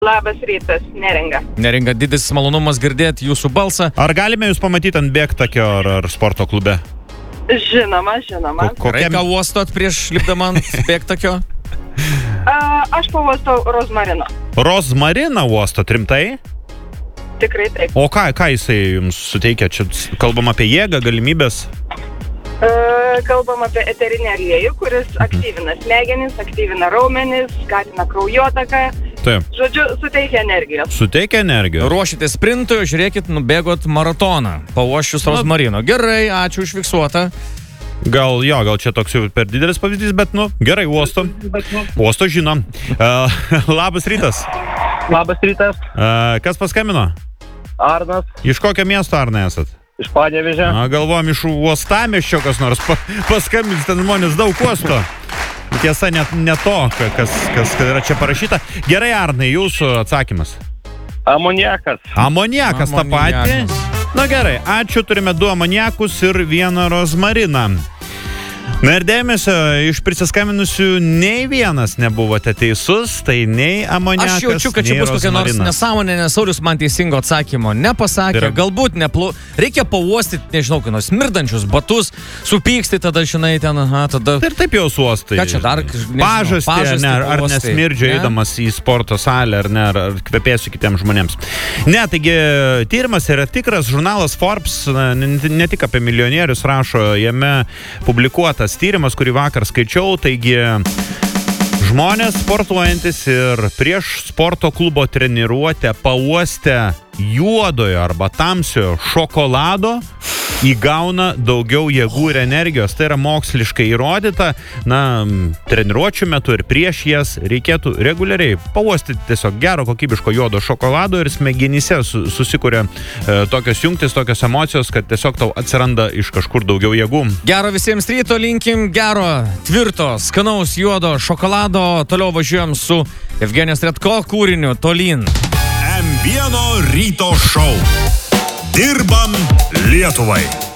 Labas rytas, Neringa. Neringa, didis malonumas girdėti jūsų balsą. Ar galime jūs pamatyti ant bėgtakio ar sporto klube? Žinoma. Ką uostot prieš lipdama ant bėgtakio? Aš pavostau rozmarino. Rozmariną uostot, rimtai? Tikrai taip. O ką jisai jums suteikia? Čia kalbam apie jėgą, galimybės? Kalbam apie eterinį aliejų, kuris aktyvina smegenis, aktyvina raumenis, skatina kraujotaką. Taip. Žodžiu, suteikia energijos. Suteikia energijos. Ruošite sprintui, žiūrėkit, nubėgot maratoną, pauoščius rozmarino. Gerai, ačiū užfiksuota. Gal čia toks jau per didelis pavyzdys, bet gerai, uosto. Uosto žinom. Labas rytas. Labas rytas. Kas paskambino? Arnas. Iš kokio miesto, Arnai, esat? Iš Panevėžio. Galvojom, iš Uostamiesčio kas nors paskambins, ten žmonės daug uosto. Tiesa, ne to, kas yra čia parašyta. Gerai, Arnai, jūsų atsakymas. Amoniakas. Amoniakas tą patį. Na gerai, ačiū, turime 2 amoniakus ir 1 rozmariną. Na ir dėmesio, iš prisiskambinusių nei vienas nebuvote teisus, tai nei amoniakas, aš jaučiu, kad čia bus kokia nors nesąmonė, nes Saulius man teisingo atsakymo nepasakė, galbūt reikia pauostyti, nežinau, kai nors smirdančius batus, supyksti tada, žinai, ten, tada... Ir taip jau suostai. Ką čia dar? Pažastį, ar nesmirdžio eidamas į sporto salę, ar ne, ar kvepėsiu kitiems žmonėms. Ne, taigi, tyrimas yra tikras, žurnalas Forbes, ne tik apie milijonierius rašo, jame publikuotas tyrimas, kurį vakar skaičiau, taigi žmonės sportuojantis ir prieš sporto klubo treniruotę pauostę juodojo arba tamsiojo šokolado įgauna daugiau jėgų ir energijos. Tai yra moksliškai įrodyta. Treniruočių metu ir prieš jas reikėtų reguliariai pauostyti tiesiog gero kokybiško juodo šokolado ir smegenyse susikuria tokios jungtis, tokios emocijos, kad tiesiog tau atsiranda iš kažkur daugiau jėgų. Gero visiems ryto linkim, gero, tvirto, skanaus juodo šokolado. Toliau važiuojam su Evgenijos Redko kūriniu Tolyn. M1 ryto šou. Dirbam Lietuvai.